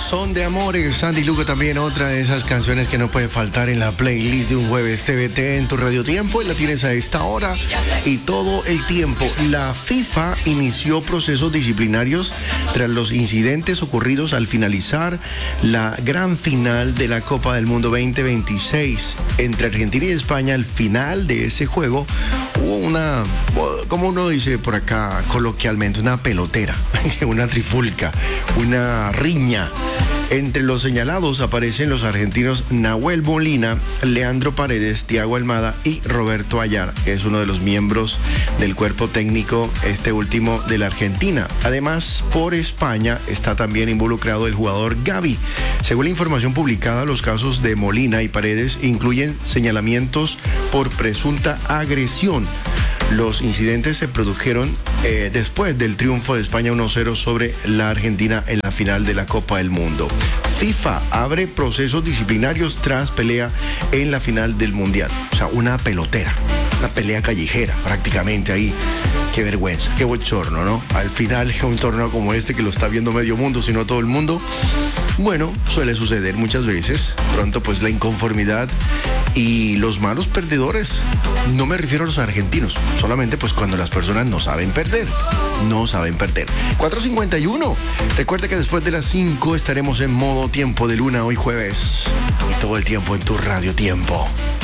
Son de Amores, Sandy Lugo también, otra de esas canciones que no puede faltar en la playlist de un jueves TVT en tu Radio Tiempo, y la tienes a esta hora y todo el tiempo. La FIFA inició procesos disciplinarios tras los incidentes ocurridos al finalizar la gran final de la Copa del Mundo 2026 entre Argentina y España. Al final de ese juego hubo una, como uno dice por acá coloquialmente, una pelotera, una trifulca, una riña. Entre los señalados aparecen los argentinos Nahuel Molina, Leandro Paredes, Thiago Almada y Roberto Ayar, que es uno de los miembros del cuerpo técnico, este último de la Argentina. Además, por España está también involucrado el jugador Gavi. Según la información publicada, los casos de Molina y Paredes incluyen señalamientos por presunta agresión. Los incidentes se produjeron después del triunfo de España 1-0 sobre la Argentina en la final de la Copa del Mundo. FIFA abre procesos disciplinarios tras pelea en la final del Mundial. O sea, una pelotera, una pelea callejera prácticamente ahí. Qué vergüenza, qué bochorno, ¿no? Al final, un torneo como este que lo está viendo medio mundo, si no todo el mundo. Bueno, suele suceder muchas veces. Pronto, pues, la inconformidad y los malos perdedores. No me refiero a los argentinos, solamente pues cuando las personas no saben perder. No saben perder. 4:51. Recuerda que después de las 5 estaremos en modo tiempo de luna hoy jueves. Y todo el tiempo en tu Radio Tiempo.